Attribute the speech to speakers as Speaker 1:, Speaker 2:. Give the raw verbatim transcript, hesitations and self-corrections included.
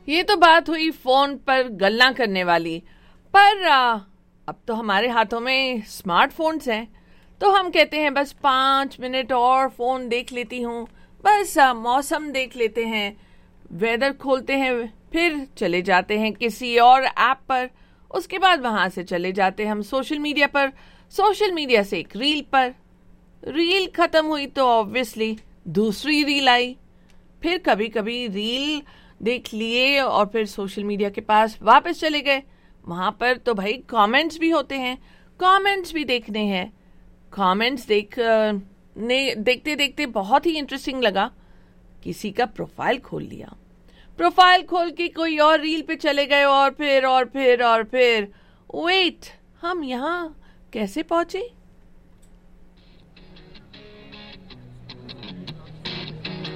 Speaker 1: ये तो बात हुई फोन पर गल्ला करने वाली, पर आ, अब तो हमारे हाथों में स्मार्टफोन्स हैं, तो हम कहते हैं बस पाँच मिनट और फोन देख लेती हूँ, बस आ, मौसम देख लेते हैं, वेदर खोलते हैं, फिर चले जाते हैं किसी और ऐप पर, उसके बाद वहां से चले जाते हैं हम सोशल मीडिया पर, सोशल मीडिया से एक रील पर, रील खत्म हुई तो ऑब्वियसली दूसरी रील आई, फिर कभी कभी रील देख लिए और फिर सोशल मीडिया के पास वापस चले गए, वहां पर तो भाई कमेंट्स भी होते हैं, कमेंट्स भी देखने हैं। कमेंट्स देख ने देखते देखते बहुत ही इंटरेस्टिंग लगा, किसी का प्रोफाइल खोल लिया, प्रोफाइल खोल के कोई और रील पे चले गए और फिर और फिर और फिर वेट, हम यहाँ कैसे पहुंचे?